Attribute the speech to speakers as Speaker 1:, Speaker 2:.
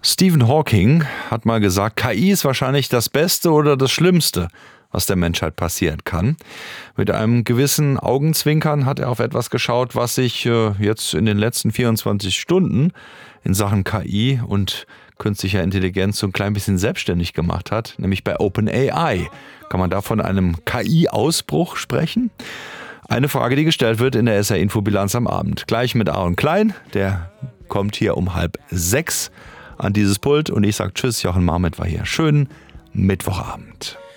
Speaker 1: Stephen Hawking hat mal gesagt, KI ist wahrscheinlich das Beste oder das Schlimmste, was der Menschheit passieren kann. Mit einem gewissen Augenzwinkern hat er auf etwas geschaut, was sich jetzt in den letzten 24 Stunden in Sachen KI und künstlicher Intelligenz so ein klein bisschen selbstständig gemacht hat, nämlich bei OpenAI. Kann man da von einem KI-Ausbruch sprechen? Eine Frage, die gestellt wird in der SR-Info-Bilanz am Abend. Gleich mit Aaron Klein, der kommt hier um 5:30 an dieses Pult und ich sage Tschüss, Jochen Marmit war hier. Schönen Mittwochabend.